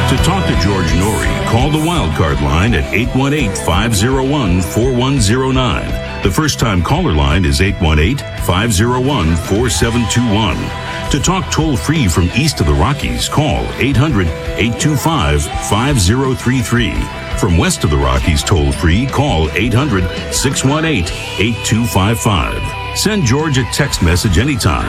To talk to George Norrie, call the Wildcard line at 818-501-4109. The first-time caller line is 818-501-4721. To talk toll-free from east of the Rockies, call 800-825-5033. From west of the Rockies toll-free, call 800-618-8255. Send George a text message anytime